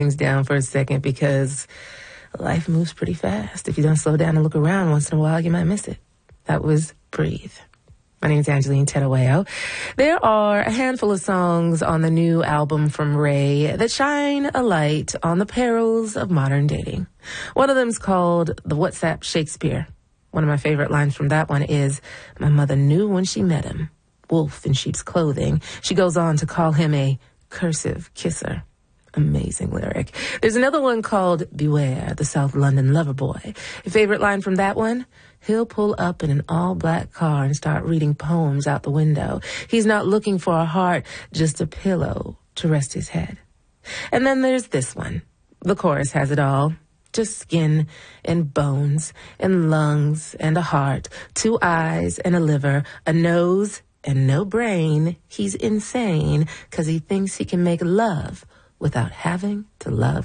things down for a second because life moves pretty fast. If you don't slow down and look around once in a while, you might miss it. That was Breathe. My name is Angeline Tedaweo. There are a handful of songs on the new album from Ray that shine a light on the perils of modern dating. One of them is called The WhatsApp Shakespeare. One of my favorite lines from that one is, "My mother knew when she met him, wolf in sheep's clothing." She goes on to call him a cursive kisser. Amazing lyric. There's another one called Beware, the South London Lover Boy. Your favorite line from that one? He'll pull up in an all-black car and start reading poems out the window. He's not looking for a heart, just a pillow to rest his head. And then there's this one. The chorus has it all. Just skin and bones and lungs and a heart, 2 eyes and a liver, a nose and no brain. He's insane 'cause he thinks he can make love without having to love